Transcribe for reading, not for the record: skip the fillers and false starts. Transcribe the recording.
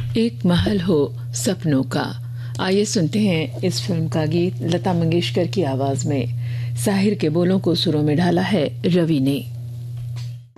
एक महल हो सपनों का। आइए सुनते हैं इस फिल्म का गीत लता मंगेशकर की आवाज में। साहिर के बोलों को सुरों में ढाला है रवि ने।